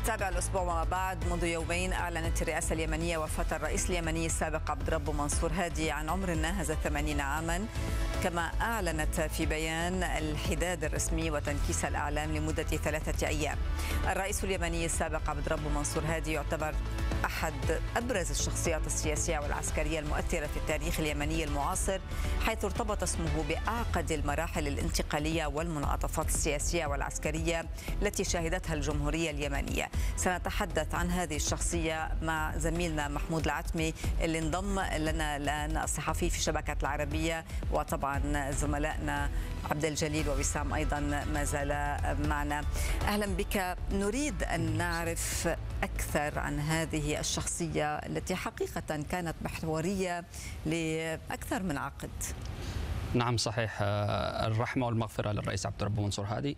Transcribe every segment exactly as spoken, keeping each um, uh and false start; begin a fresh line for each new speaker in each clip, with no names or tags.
نتابع الأسبوع وما بعد. منذ يومين أعلنت الرئاسة اليمنية وفاة الرئيس اليمني السابق عبد ربه منصور هادي عن عمر ناهز ثمانين عاما، كما أعلنت في بيان الحداد الرسمي وتنكيس الأعلام لمدة ثلاثة أيام. الرئيس اليمني السابق عبد ربه منصور هادي يعتبر أحد أبرز الشخصيات السياسية والعسكرية المؤثرة في التاريخ اليمني المعاصر، حيث ارتبط اسمه بأعقد المراحل الانتقالية والمنعطفات السياسية والعسكرية التي شهدتها الجمهورية اليمنية. سنتحدث عن هذه الشخصية مع زميلنا محمود العتمي اللي انضم لنا الآن، الصحفي في شبكة العربية، وطبعا زملائنا عبد الجليل ووسام أيضا ما زال معنا. أهلا بك. نريد أن نعرف أكثر عن هذه الشخصية التي حقيقة كانت محورية لأكثر من عقد.
نعم صحيح، الرحمة والمغفرة للرئيس عبد ربه منصور هادي.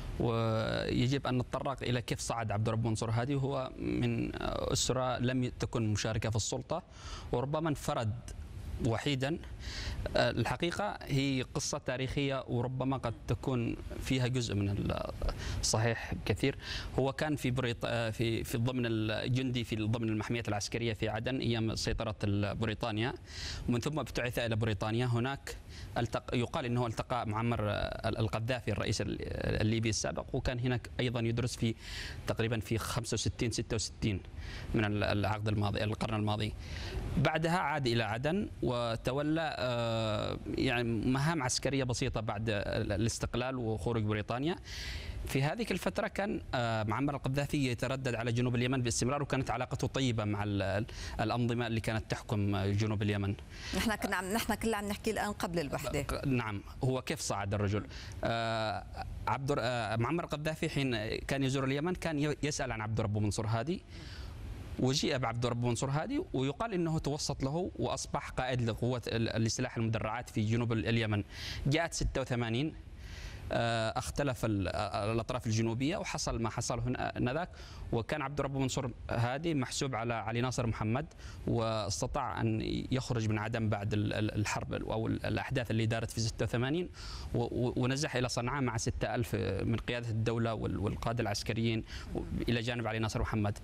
ويجب أن نتطرق إلى كيف صعد عبد ربه منصور هادي. هو من أسرة لم تكن مشاركة في السلطة، وربما انفرد وحيدا. الحقيقة هي قصة تاريخية وربما قد تكون فيها جزء من الصحيح كثير. هو كان في بريط... في في ضمن الجندي في ضمن المحمية العسكرية في عدن أيام سيطرة بريطانيا، ومن ثم ابتعث إلى بريطانيا. هناك التق... يقال أنه التقى معمر القذافي الرئيس الليبي السابق، وكان هناك أيضا يدرس في تقريبا في خمسة وستين ستة وستين من العقد الماضي القرن الماضي. بعدها عاد إلى عدن وتولى يعني مهام عسكرية بسيطة بعد الاستقلال وخروج بريطانيا. في هذه الفترة كان معمر القذافي يتردد على جنوب اليمن باستمرار، وكانت علاقته طيبة مع الأنظمة اللي كانت تحكم جنوب اليمن.
نحن كنا عم نحن كلنا عم نحكي الآن قبل الوحدة.
نعم، هو كيف صعد الرجل. عبد معمر القذافي حين كان يزور اليمن كان يسأل عن عبد ربه منصور هادي، وجيء بعبد ربه منصور هادي، ويقال انه توسط له واصبح قائد لقوات السلاح المدرعات في جنوب اليمن. جاءت ستة وثمانين، اختلف الاطراف الجنوبيه وحصل ما حصل هناك، وكان عبد ربه منصور هادي محسوب على علي ناصر محمد، واستطاع ان يخرج من عدن بعد الحرب او الاحداث اللي دارت في ستة وثمانين، ونزح الى صنعاء مع ستة ألف من قياده الدوله والقاده العسكريين الى جانب علي ناصر محمد.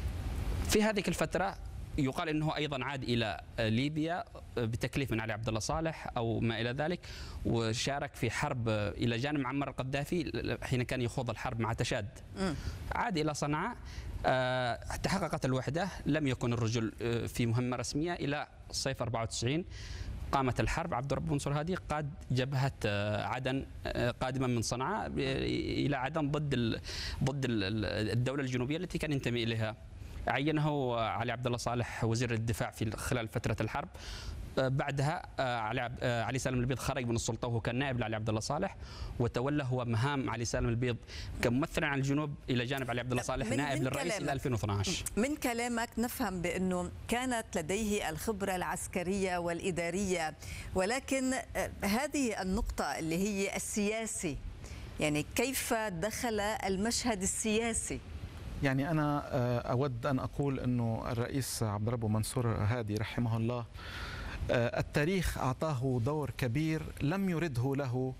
في هذه الفترة يقال انه ايضا عاد الى ليبيا بتكليف من علي عبد الله صالح او ما الى ذلك، وشارك في حرب الى جانب معمر القذافي حين كان يخوض الحرب مع تشاد. عاد الى صنعاء، تحققت الوحدة. لم يكن الرجل في مهمة رسمية الى صيف أربعة وتسعين. قامت الحرب. عبد ربه منصور هادي قاد جبهة عدن قادما من صنعاء الى عدن ضد ضد الدولة الجنوبية التي كان ينتمي اليها. عينه علي عبد الله صالح وزير الدفاع في خلال فترة الحرب. بعدها علي علي سالم البيض خرج من السلطة وهو كان نائب لعلي عبد الله صالح، وتولى هو مهام علي سالم البيض كممثلا عن الجنوب الى جانب علي عبد الله صالح نائب للرئيس الى ألفين واثني عشر.
من كلامك نفهم بانه كانت لديه الخبرة العسكرية والإدارية، ولكن هذه النقطة اللي هي السياسي، يعني كيف دخل المشهد السياسي؟
يعني أنا أود أن أقول أنه الرئيس عبد ربه منصور هادي رحمه الله التاريخ أعطاه دور كبير لم يرده له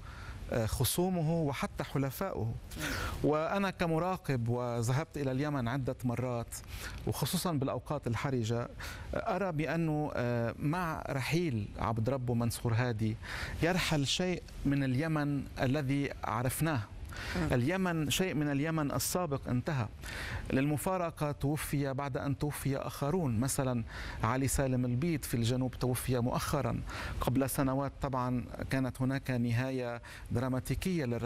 خصومه وحتى حلفائه. وأنا كمراقب وذهبت إلى اليمن عدة مرات وخصوصا بالأوقات الحرجة، أرى بأنه مع رحيل عبد ربه منصور هادي يرحل شيء من اليمن الذي عرفناه. اليمن شيء من اليمن السابق انتهى. للمفارقة توفي بعد أن توفي آخرون، مثلا علي سالم البيض في الجنوب توفي مؤخرا. قبل سنوات طبعا كانت هناك نهاية دراماتيكية للرئيس